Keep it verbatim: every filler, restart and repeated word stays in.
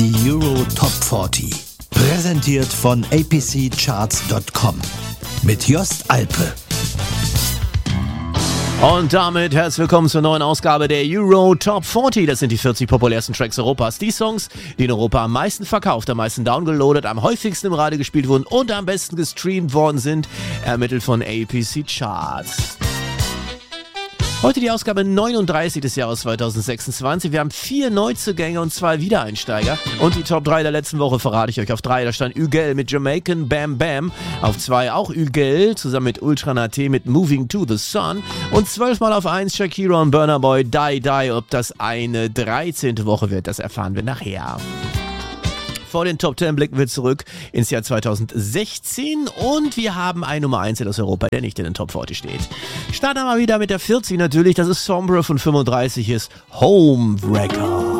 Die Euro Top vierzig. Präsentiert von a p c charts punkt com. Mit Jost Alpe. Und damit herzlich willkommen zur neuen Ausgabe der Euro Top vierzig. Das sind die vierzig populärsten Tracks Europas. Die Songs, die in Europa am meisten verkauft, am meisten downgeloadet, am häufigsten im Radio gespielt wurden und am besten gestreamt worden sind, ermittelt von A P C Charts. Heute die Ausgabe neununddreißig des Jahres zweitausendsechsundzwanzig. Wir haben vier Neuzugänge und zwei Wiedereinsteiger. Und die Top drei der letzten Woche verrate ich euch. Auf drei, da stand Ügel mit Jamaican Bam Bam. Auf zwei auch Ügel, zusammen mit Ultra Naté mit Moving to the Sun. Und zwölfmal auf eins Shakira und Burna Boy Die Die. Ob das eine dreizehnte Woche wird, das erfahren wir nachher. Vor den Top zehn blicken wir zurück ins Jahr zweitausendsechzehn und wir haben einen Nummer eins aus Europa, der nicht in den Top vierzig steht. Starten wir mal wieder mit der vierzig natürlich, das ist Sombra von fünfunddreißig, ist Homewrecker.